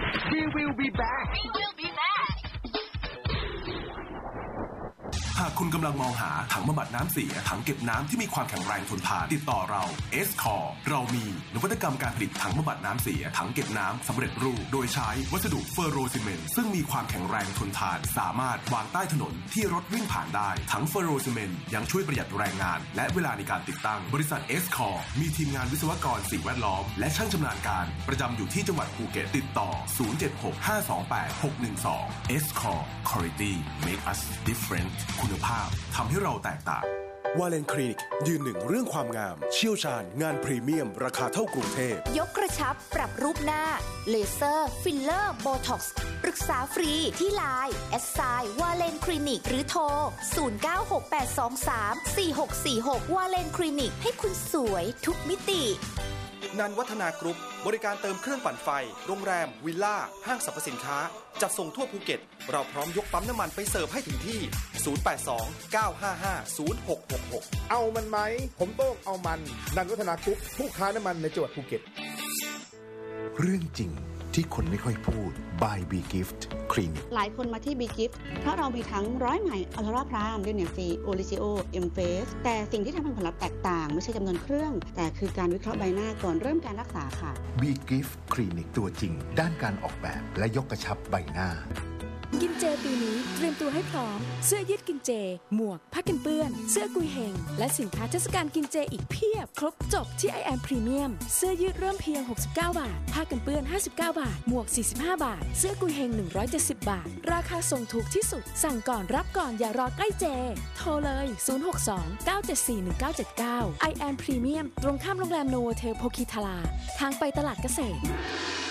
We will be back หากคุณกำลังมองหาถังบำบัดน้ำเสียถังเก็บน้ำที่มีความแข็งแรงทนทานติดต่อเรา S-Core เรามีนวัตกรรมการผลิตถังบำบัดน้ำเสียถังเก็บน้ำสำเร็จรูปโดยใช้วัสดุเฟอร์โรซีเมนต์ซึ่งมีความแข็งแรงทนทานสามารถวางใต้ถนนที่รถวิ่งผ่านได้ถังเฟอร์โรซีเมนต์ยังช่วยประหยัดแรงงานและเวลาในการติดตั้งบริษัท S-Core มีทีมงานวิศวกรสิ่งแวดล้อมและช่างชำนาญการประจำอยู่ที่จังหวัดภูเก็ตติดต่อ 076-528-612 S-Core Quality Make us different คุณภาพทำให้เราแตกต่างวาเลนคลินิกยืนหนึ่งเรื่องความงามเชี่ยวชาญงานพรีเมียมราคาเท่ากรุงเทพยกกระชับปรับรูปหน้าเลเซอร์ฟิลเลอร์โบท็อกซ์ปรึกษาฟรีที่ไลน์@วาเลนคลินิกหรือโทร0968234646วาเลนคลินิกให้คุณสวยทุกมิตินันวัฒนากรุ๊ปบริการเติมเครื่องปั่นไฟโรงแรมวิลล่าห้างสรรพสินค้าจัดส่งทั่วภูเก็ตเราพร้อมยกปั๊มน้ำมันไปเสิร์ฟให้ถึงที่082-955-0666 เอามันไหมผมโต้งเอามันนันวัฒนากรุ๊ปผู้ค้าน้ำมันในจังหวัดภูเก็ตเรื่องจริงที่คนไม่ค่อยพูด by B Gift คลินิกหลายคนมาที่ B Gift เพราะเรามีทั้งร้อยใหม่อัลตราพรามเดเนียซีโอลิซิโอเอ็มเฟสแต่สิ่งที่ทำให้ผลลัพธ์แตกต่างไม่ใช่จำนวนเครื่องแต่คือการวิเคราะห์ใบหน้าก่อนเริ่มการรักษาค่ะ B Gift คลินิกตัวจริงด้านการออกแบบและยกกระชับใบหน้ากินเจปีนี้เตรียมตัวให้พร้อมเสื้อยืดกินเจหมวกผ้ากันเปื้อนเสื้อกุยเฮงและสินค้าเทศกาลกินเจอีกเพียบครบจบที่ I Am Premium เสื้อยืดเริ่มเพียง69 บาทผ้ากันเปื้อน59 บาทหมวก45 บาทเสื้อกุยเฮง170 บาทราคาส่งถูกที่สุดสั่งก่อนรับก่อนอย่ารอใกล้เจโทรเลย062-974-1979 I Am Premium ตรงข้ามโรงแรมโนโวเทลโพคิทาราทางไปตลาดเกษตร